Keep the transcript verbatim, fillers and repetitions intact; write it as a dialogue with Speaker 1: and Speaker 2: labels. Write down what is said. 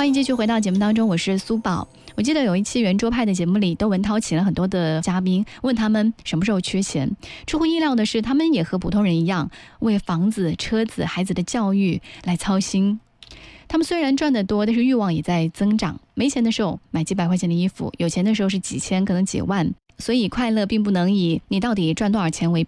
Speaker 1: 欢迎继续回到节目当中，我是苏宝。我记得有一期圆桌派的节目里，窦文涛请了很多的嘉宾，问他们什么时候缺钱。出乎意料的是，他们也和普通人一样，为房子、车子、孩子的教育来操心。他们虽然赚得多，但是欲望也在增长。没钱的时候买几百块钱的衣服，有钱的时候是几千，可能几万。所以快乐并不能以你到底赚多少钱为